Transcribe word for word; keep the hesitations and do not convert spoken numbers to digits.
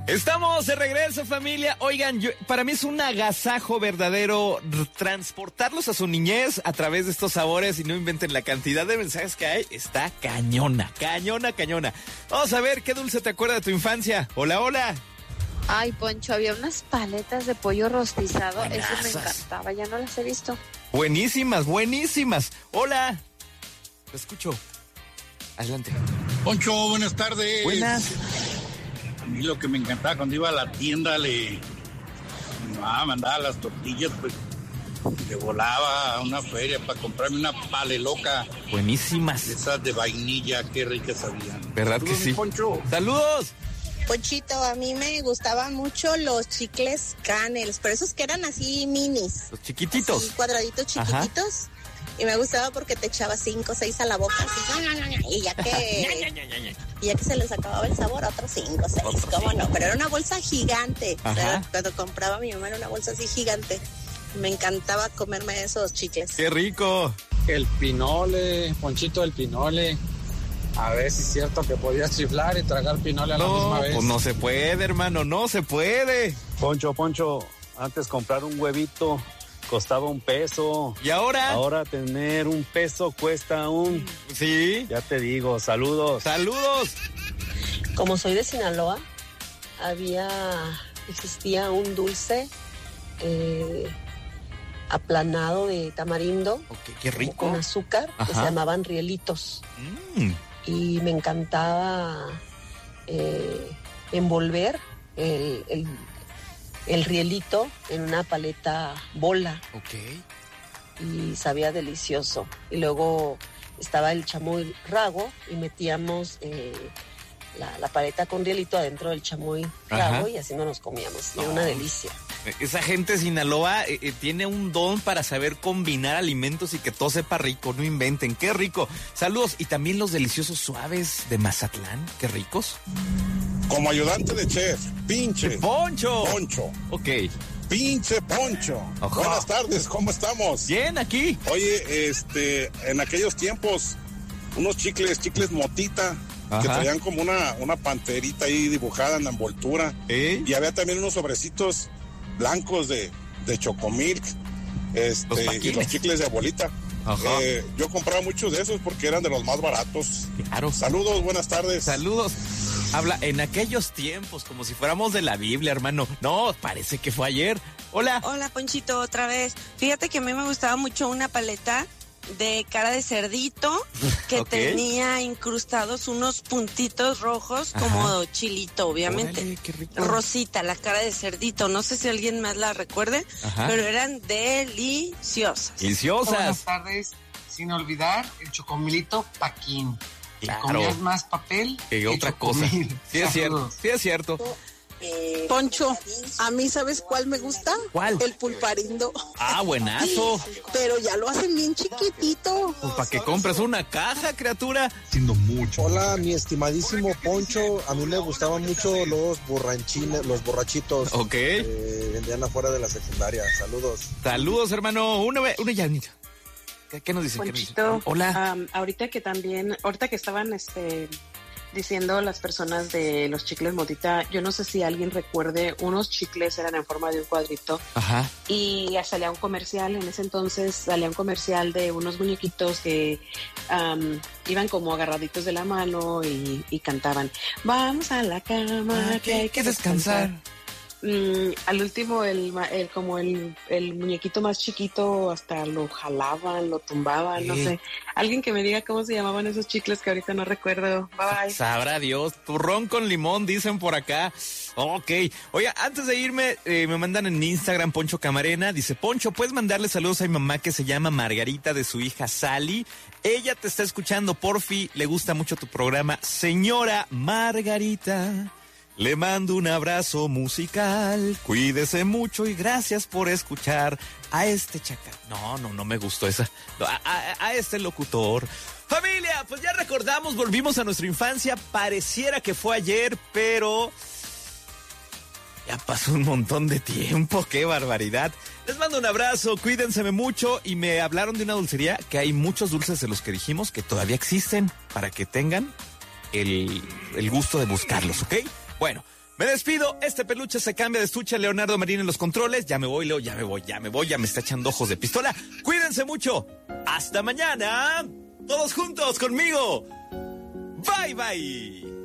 Estamos de regreso, familia. Oigan, yo, para mí es un agasajo verdadero transportarlos a su niñez a través de estos sabores y no inventen la cantidad de mensajes que hay. Está cañona, cañona, cañona. Vamos a ver, ¿qué dulce te acuerda de tu infancia? Hola, hola. Ay, Poncho, había unas paletas de pollo rostizado. Buenazas. Eso me encantaba, ya no las he visto. Buenísimas, buenísimas. Hola. Te escucho. Adelante. Poncho, buenas tardes. Buenas. A mí lo que me encantaba cuando iba a la tienda, le mi mamá mandaba las tortillas, pues le volaba a una feria para comprarme una paleloca. Buenísimas. Esas de vainilla, qué ricas sabían. ¿Verdad Saludos, que sí? Poncho. ¡Saludos! Ponchito, a mí me gustaban mucho los chicles Canels, pero esos que eran así minis. Los chiquititos. Así, cuadraditos chiquititos. Ajá. Y me gustaba porque te echabas cinco o seis a la boca. Así, y ya que y ya que se les acababa el sabor, otros cinco o seis, cómo no. Pero era una bolsa gigante. O sea, cuando compraba mi mamá era una bolsa así gigante. Me encantaba comerme esos chicles. ¡Qué rico! El pinole, Ponchito, el pinole. A ver si es cierto que podías chiflar y tragar pinole a no, la misma vez. Pues no se puede, hermano, no se puede. Poncho, Poncho, antes comprar un huevito costaba un peso. ¿Y ahora? Ahora tener un peso cuesta un... Sí. Ya te digo, saludos. ¡Saludos! Como soy de Sinaloa, había, existía un dulce eh, aplanado de tamarindo. Okay, qué rico. Con azúcar, Ajá. que se llamaban rielitos. Mm. Y me encantaba eh, envolver el, el, el rielito en una paleta bola. Ok. Y sabía delicioso. Y luego estaba el chamoy rago y metíamos eh, la, la paleta con rielito adentro del chamoy rago. Ajá. Y así no nos comíamos. Era no. una delicia. Esa gente de Sinaloa eh, eh, tiene un don para saber combinar alimentos y que todo sepa rico, no inventen, qué rico. Saludos, y también los deliciosos suaves de Mazatlán, qué ricos. Como ayudante de chef, pinche. Poncho. Poncho. Ok. Pinche Poncho. Ajá. Buenas tardes, ¿cómo estamos? Bien, aquí. Oye, este, en aquellos tiempos, unos chicles, chicles motita, Ajá. que traían como una, una panterita ahí dibujada en la envoltura. ¿Eh? Y había también unos sobrecitos blancos de, de Chocomilk, este, los y los chicles de abuelita. Eh, yo compraba muchos de esos porque eran de los más baratos. Claro. Saludos, buenas tardes. Saludos. Habla en aquellos tiempos, como si fuéramos de la Biblia, hermano. No, parece que fue ayer. Hola. Hola, Ponchito, otra vez. Fíjate que a mí me gustaba mucho una paleta de cara de cerdito que okay. tenía incrustados unos puntitos rojos. Ajá. Como chilito, obviamente. Órale, qué rico. Rosita, la cara de cerdito. No sé si alguien más la recuerde, Ajá. pero eran deliciosas. Deliciosas. Buenas tardes. Sin olvidar el chocomilito Paquín. Claro. Comías más papel que, que otra cosa. Sí es cierto, sí es cierto. Eh, Poncho, a mí ¿sabes cuál me gusta? ¿Cuál? El pulparindo. Ah, buenazo. Pero ya lo hacen bien chiquitito. Pues para que compres una caja, criatura. Siendo mucho. Hola, mi estimadísimo Poncho. A mí me gustaban mucho los borranchines, los borrachitos. Ok. Que vendían afuera de la secundaria. Saludos. Saludos, hermano. Una, una llanita. ¿Qué, ¿Qué nos dice? Ponchito, ¿Qué nos dice? Hola. Um, ahorita que también, ahorita que estaban este diciendo las personas de los chicles motita, yo no sé si alguien recuerde, unos chicles eran en forma de un cuadrito. Ajá. Y salía un comercial, en ese entonces salía un comercial de unos muñequitos que um, iban como agarraditos de la mano y, y cantaban, vamos a la cama, ah, que hay que descansar. descansar. Mm, al último el, el como el, el muñequito más chiquito hasta lo jalaban, lo tumbaban, sí. no sé. Alguien que me diga cómo se llamaban esos chicles que ahorita no recuerdo. Bye. Sabrá Dios. Turrón con limón, dicen por acá. Ok. Oiga, antes de irme, eh, me mandan en Instagram Poncho Camarena. Dice, Poncho, ¿puedes mandarle saludos a mi mamá que se llama Margarita, de su hija Sally? Ella te está escuchando, porfi. Le gusta mucho tu programa. Señora Margarita, le mando un abrazo musical, cuídese mucho y gracias por escuchar a este chacal. No, no, no me gustó esa. A, a, a este locutor. Familia, pues ya recordamos, volvimos a nuestra infancia. Pareciera que fue ayer, pero ya pasó un montón de tiempo. ¡Qué barbaridad! Les mando un abrazo, cuídense mucho. Y me hablaron de una dulcería que hay muchos dulces de los que dijimos que todavía existen para que tengan el, el gusto de buscarlos, ¿ok? Bueno, Me despido, este peluche se cambia de estuche, Leonardo Marín en los controles. Ya me voy, Leo, ya me voy, ya me voy, ya me está echando ojos de pistola. Cuídense mucho. Hasta mañana. Todos juntos conmigo. Bye, bye.